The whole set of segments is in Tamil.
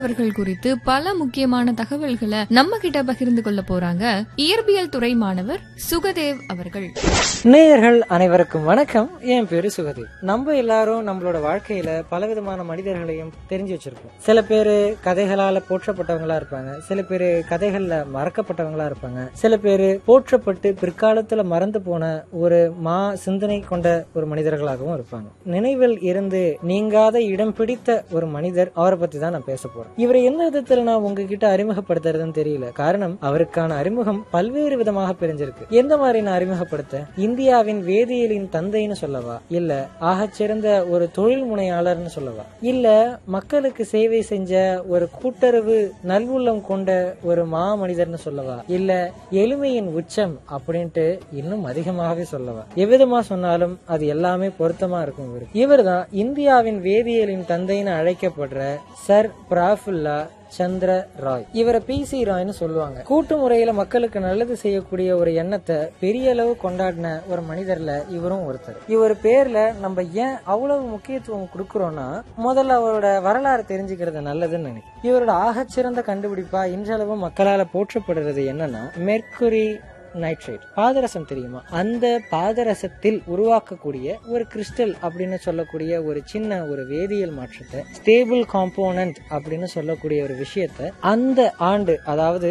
அவர்கள் குறித்து பல முக்கியமான தகவல்களை நம்ம கிட்ட பகிர்ந்து கொள்ள போறாங்க இயற்பியல் துறை மாணவர் சுகதேவ் அவர்கள். நேயர்கள் அனைவருக்கும் வணக்கம். என் பேரு சுகதேவ். நம்ம எல்லாரும் நம்மளோட வாழ்க்கையில பலவிதமான மனிதர்களையும் தெரிஞ்சு வச்சிருக்கோம். சில பேரு கதைகளால போற்றப்பட்டவங்களா இருப்பாங்க, சில பேரு கதைகள்ல மறக்கப்பட்டவங்களா இருப்பாங்க, சில பேரு போற்றப்பட்டு பிற்காலத்துல மறந்து போன ஒரு சிந்தனை கொண்ட ஒரு மனிதர்களாகவும் இருப்பாங்க. நினைவில் இருந்து நீங்காத இடம் பிடித்த ஒரு மனிதர், அவரை பத்தி தான் நான் பேச போறேன். இவரை எந்த விதத்துல நான் உங்ககிட்ட அறிமுகப்படுத்துறதுன்னு தெரியல. காரணம், அவருக்கான அறிமுகம் பல்வேறு விதமாக பிரிஞ்சிருக்கு. எந்த மாதிரி நான் அறிமுகப்படுத்த, இந்தியாவின் வேதியியலின் தந்தைன்னு சொல்லவா, இல்ல ஆகச்சிறந்த ஒரு தொழில் முனையாளர்னு சொல்லவா, இல்ல மக்களுக்கு சேவை செஞ்ச ஒரு கூட்டுறவு நல்வுள்ளம் கொண்ட ஒரு மனிதர்னு சொல்லவா, இல்ல எளிமையின் உச்சம் அப்படின்ட்டு இன்னும் அதிகமாகவே சொல்லவா. எவ்விதமா சொன்னாலும் அது எல்லாமே பொருத்தமா இருக்கும். இவர் தான் இந்தியாவின் வேதியியலின் தந்தைன்னு அழைக்கப்படுற சர் பிராஃபுல்லா சந்திர ராய். இவரை PC ராய்னு சொல்லுவாங்க. கூட்டு முறையில மக்களுக்கு நல்லது செய்யக்கூடிய ஒரு எண்ணத்தை பெரிய அளவு கொண்டாடின ஒரு மனிதர்ல இவரும் ஒருத்தர். இவர் பேர்ல நம்ம ஏன் அவ்வளவு முக்கியத்துவம் கொடுக்கறோம்னா, முதல்ல அவரோட வரலாறு தெரிஞ்சுக்கிறது நல்லதுன்னு நினைக்கிறேன். இவரோட ஆகச்சிறந்த கண்டுபிடிப்பா இன்றளவு மக்களால போற்றப்படுறது என்னன்னா, மெர்க்குரி நைட்ரேட் பாதரசம் தெரியுமா? அந்த பாதரசத்தில் உருவாக்கக்கூடிய ஒரு கிறிஸ்டல் அப்படின்னு சொல்லக்கூடிய ஒரு சின்ன ஒரு வேதியியல் மாற்றத்தை, ஸ்டேபிள் காம்போனன்ட் அப்படின்னு சொல்லக்கூடிய ஒரு விஷயத்தை அந்த ஆண்டு, அதாவது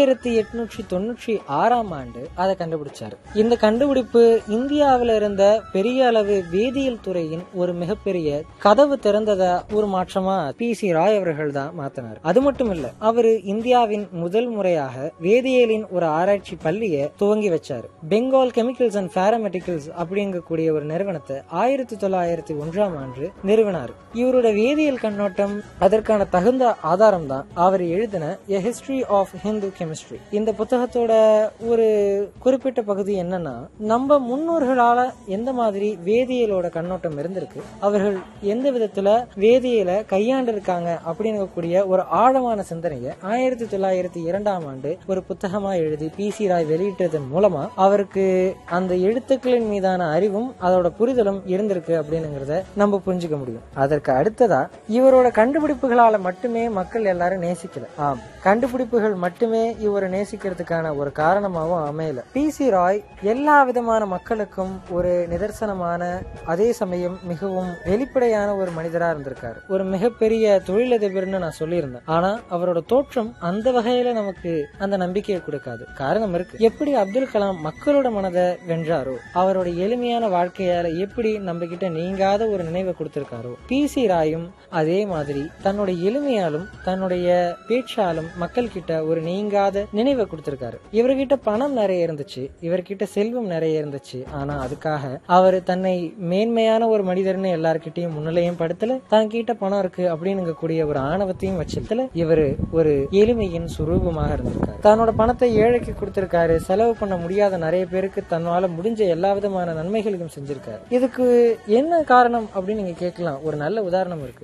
1896 ஆண்டு அதை கண்டுபிடிச்சாரு. இந்த கண்டுபிடிப்பு இந்தியாவில இருந்த பெரிய அளவு வேதியியல் துறையின் ஒரு மிகப்பெரிய கதவு திறந்ததா ஒரு மாற்றமா PC ராய் அவர்கள் தான் மாத்தினார். அது மட்டும் இல்ல, அவரு இந்தியாவின் முதல் முறையாக வேதியியலின் ஒரு ஆராய்ச்சி பள்ளியை துவங்கி வச்சாரு. பெங்கால் கெமிக்கல்ஸ் அண்ட் பாராமெடிக்கல்ஸ் அப்படிங்கக்கூடிய ஒரு நிறுவனத்தை 1901 ஆண்டு நிறுவனார். இவரோட வேதியியல் கண்ணோட்டம், அதற்கான தகுந்த ஆதாரம் தான் அவர் எழுதின A History of Hindu Chemistry. இந்த புத்தகத்தோட ஒரு குறிப்பிட்ட பகுதி என்னன்னா, நம்ம முன்னோர்களால எந்த மாதிரி வேதியியலோட கண்ணோட்டம் இருந்திருக்கு, அவர்கள் எந்த விதத்துல வேதியியல கையாண்டு இருக்காங்க அப்படிங்கக்கூடிய ஒரு ஆழமான சிந்தனையை 1902 ஆண்டு ஒரு புத்தகமா எழுதி PC ராய் வெளியிட்டதன் மூலமா அவருக்கு அந்த எழுத்துக்களின் மீதான அறிவும் அதோட புரிதலும் இருந்திருக்கு அப்படிங்கறத நம்ம புரிஞ்சுக்க முடியும். அதற்கு அடுத்ததா, இவரோட கண்டுபிடிப்புகளால மட்டுமே மக்கள் எல்லாரும் நேசிக்கல. கண்டுபிடிப்புகள் மட்டுமே இவரை நேசிக்கிறதுக்கான ஒரு காரணமாகவும் அமையல. PC ராய் எல்லா விதமான மக்களுக்கும் ஒரு நிதர்சனமான, அதே சமயம் மிகவும் வெளிப்படையான ஒரு மனிதரா இருந்திருக்காரு. ஒரு மிகப்பெரிய தொழிலதிபர்னு நான் சொல்லியிருந்தேன். ஆனா அவரோட தோற்றம் அந்த வகையில நமக்கு அந்த நம்பிக்கையை கொடுக்காது. காரணம் இருக்கு. எப்படி அப்துல் கலாம் மக்களோட மனதை வென்றாரோ, அவரோட எளிமையான வாழ்க்கையால எப்படி நம்ம கிட்ட நீங்காத ஒரு நினைவை கொடுத்திருக்காரோ, PC ராயும் அதே மாதிரி தன்னோட எளிமையாலும் தன்னுடைய பேச்சாலும் மக்கள் கிட்ட ஒரு நீங்காத நினைவை கொடுத்திருக்காரு. இவர்கிட்ட பணம் நிறைய இருந்துச்சு, இவர்கிட்ட செல்வம் நிறைய இருந்துச்சு. ஆனா அதுக்காக அவர் தன்னை மேன்மையான ஒரு மனிதர்னு எல்லார்கிட்டையும் முன்னிலையும் படுத்தல. தான் கிட்ட பணம் இருக்கு அப்படின்னு கூடிய ஒரு ஆணவத்தையும் வச்சதுல இவரு ஒரு எளிமையின் சுரூபமாக இருந்திருக்காரு. தன்னோட பணத்தை ஏழைக்கு கொடுத்திருக்காரு. செலவு பண்ண முடியாத நிறைய பேருக்கு தன்னால முடிஞ்ச எல்லா விதமான நன்மைகளையும் செஞ்சிருக்காரு. இதுக்கு என்ன காரணம் அப்படின்னு நீங்க கேட்கலாம். ஒரு நல்ல உதாரணம் இருக்கு.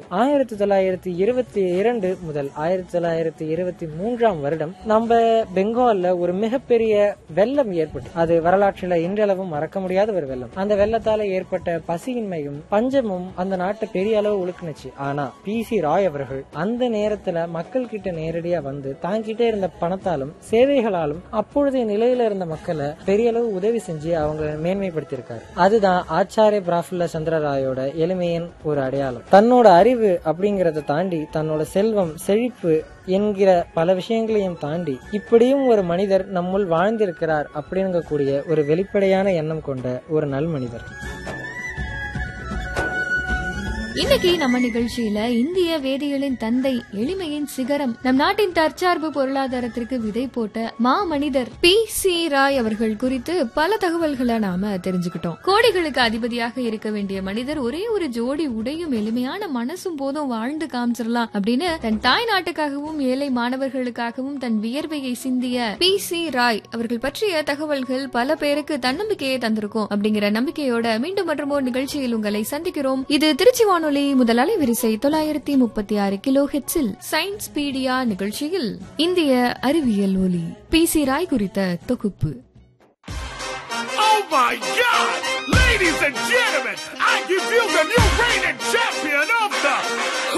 1922 முதல் 1923 வருடம் நம்ம பெங்கால்ல ஒரு மிகப்பெரிய வெள்ளம் ஏற்பட்டு, அது வரலாற்றில இன்றளவும் மறக்க முடியாத ஒரு வெள்ளம். அந்த வெள்ளத்தால ஏற்பட்ட பசியின்மையும் பஞ்சமும் அந்த நாட்டை பெரிய அளவு உழுக்குனுச்சு. ஆனா PC ராய் அவர்கள் அந்த நேரத்துல மக்கள் கிட்ட நேரடியா வந்து தாங்கிட்ட இருந்த பணத்தாலும் சேவைகளாலும் அப்பொழுதைய நிலையில இருந்த மக்களை பெரிய அளவு உதவி செஞ்சு அவங்க மேன்மைப்படுத்தியிருக்காரு. அதுதான் ஆச்சாரிய பிராஃபுல்லா சந்திர ராயோட எளிமையின் ஒரு அடையாளம். தன்னோட அறிவு அப்படிங்கறத தாண்டி, தன்னோட செல்வம், செழிப்பு என்கிற பல விஷயங்களையும் தாண்டி இப்படியும் ஒரு மனிதர் நம்முள் வாழ்ந்திருக்கிறார் அப்படிங்கக்கூடிய ஒரு வெளிப்படையான எண்ணம் கொண்ட ஒரு நல் மனிதர். இன்னைக்கு நம்ம நிகழ்ச்சியில இந்திய வேதியியலின் தந்தை, எளிமையின் சிகரம், நம் நாட்டின் தற்சார்பு பொருளாதாரத்திற்கு விதை போட்ட மனிதர் PC ராய் அவர்கள் குறித்து பல தகவல்களை நாம தெரிஞ்சுக்கிட்டோம். கோடிகளுக்கு அதிபதியாக இருக்க வேண்டிய மனிதர் ஒரே ஒரு ஜோடி உடையும் எளிமையான மனசும் போதும் வாழ்ந்து காமிச்சிடலாம் அப்படின்னு தன் தாய் நாட்டுக்காகவும் ஏழை மாணவர்களுக்காகவும் தன் வியர்வையை சிந்திய PC ராய் அவர்கள் பற்றிய தகவல்கள் பல பேருக்கு தன்னம்பிக்கையை தந்திருக்கும். அப்படிங்கிற நம்பிக்கையோட மீண்டும் மற்றும் ஒரு நிகழ்ச்சியில் உங்களை சந்திக்கிறோம். இது திருச்சி முதல் அலைவரிசை 936 கிலோஹெர்ட்ஸில் சயின்ஸ் பீடியா நிகழ்ச்சியில் இந்திய அறிவியல் ஒலி PC ராய் குறித்த தொகுப்பு. Oh my God! Ladies and gentlemen, I give you the new reigning champion of the